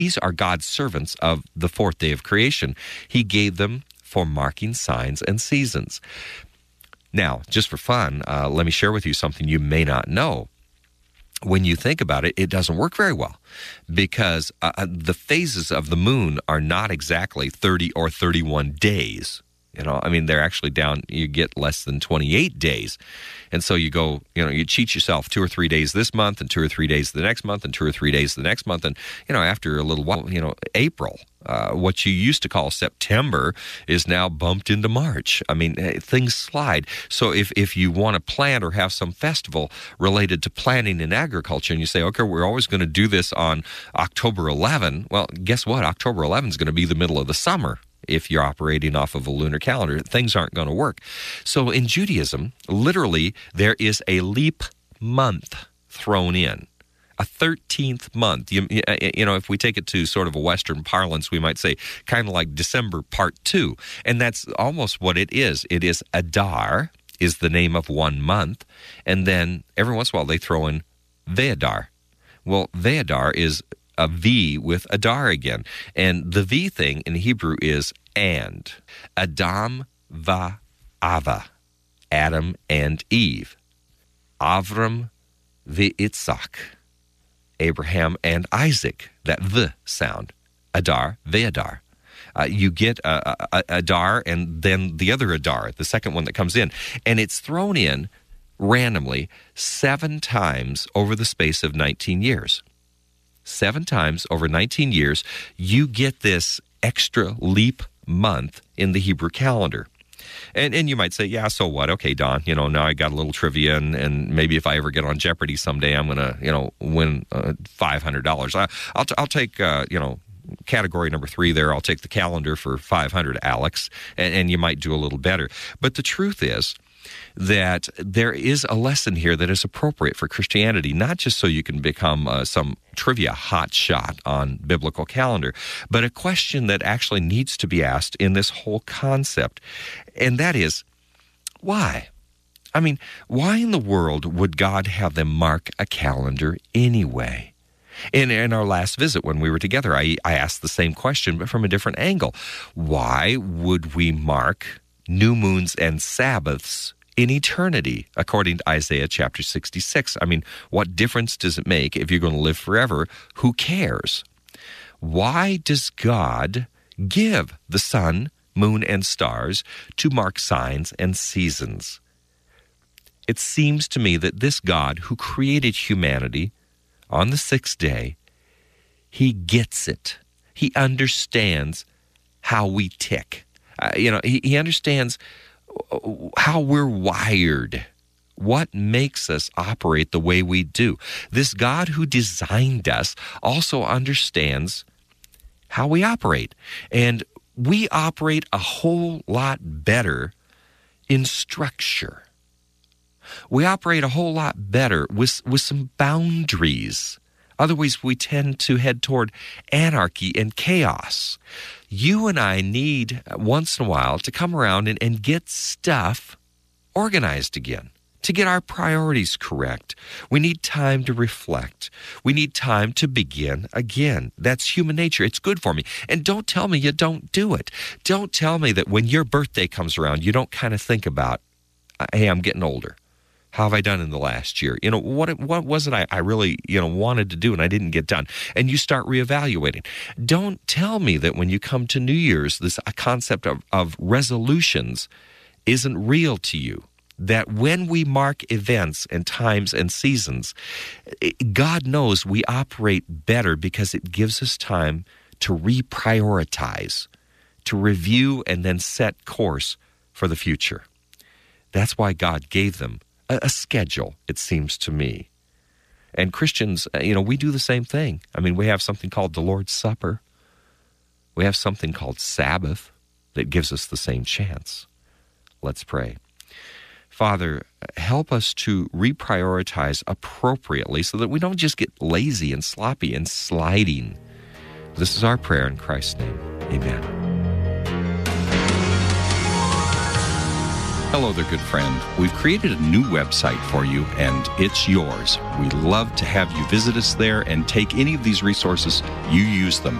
These are God's servants of the fourth day of creation. He gave them for marking signs and seasons. Now, just for fun, let me share with you something you may not know. When you think about it, it doesn't work very well because the phases of the moon are not exactly 30 or 31 days. They're actually down, you get less than 28 days. And so you go, you cheat yourself 2 or 3 days this month and 2 or 3 days the next month and 2 or 3 days the next month. And, after a little while, April, what you used to call September is now bumped into March. Things slide. So if you want to plant or have some festival related to planting in agriculture and you say, okay, we're always going to do this on October 11, well, guess what? October 11 is going to be the middle of the summer. If you're operating off of a lunar calendar, things aren't going to work. So in Judaism, literally, there is a leap month thrown in, a 13th month. If we take it to sort of a Western parlance, we might say kind of like December Part 2. And that's almost what it is. It is Adar is the name of one month. And then every once in a while they throw in Ve'adar. Well, Ve'adar is a V with Adar again. And the V thing in Hebrew is and. Adam va'ava, Adam and Eve. Avram v'itzak, Abraham and Isaac, that the sound. Adar ve'adar. You get Adar and then the other Adar, the second one that comes in. And it's thrown in randomly 7 times over the space of 19 years. 7 times over 19 years, you get this extra leap month in the Hebrew calendar. And you might say, yeah, so what? Okay, Don, now I got a little trivia, and maybe if I ever get on Jeopardy someday, I'm going to, win $500. I'll take, category number 3 there. I'll take the calendar for 500, Alex, and you might do a little better. But the truth is that there is a lesson here that is appropriate for Christianity, not just so you can become some trivia hot shot on biblical calendar, but a question that actually needs to be asked in this whole concept, and that is, why? Why in the world would God have them mark a calendar anyway? In our last visit when we were together, I asked the same question, but from a different angle. Why would we mark new moons and Sabbaths in eternity, according to Isaiah chapter 66? What difference does it make if you're going to live forever? Who cares? Why does God give the sun, moon, and stars to mark signs and seasons? It seems to me that this God who created humanity on the 6th day, he gets it. He understands how we tick. He understands how we're wired, what makes us operate the way we do. This God who designed us also understands how we operate. And we operate a whole lot better in structure. We operate a whole lot better with some boundaries. Otherwise, we tend to head toward anarchy and chaos. You and I need, once in a while, to come around and get stuff organized again, to get our priorities correct. We need time to reflect. We need time to begin again. That's human nature. It's good for me. And don't tell me you don't do it. Don't tell me that when your birthday comes around, you don't kind of think about, hey, I'm getting older. How have I done in the last year? What was it I really, wanted to do and I didn't get done? And you start reevaluating. Don't tell me that when you come to New Year's, this concept of resolutions isn't real to you. That when we mark events and times and seasons, God knows we operate better because it gives us time to reprioritize, to review and then set course for the future. That's why God gave them a schedule, it seems to me. And Christians, we do the same thing. We have something called the Lord's Supper. We have something called Sabbath that gives us the same chance. Let's pray. Father, help us to reprioritize appropriately so that we don't just get lazy and sloppy and sliding. This is our prayer in Christ's name. Amen. Hello there, good friend. We've created a new website for you, and it's yours. We love to have you visit us there and take any of these resources. You use them.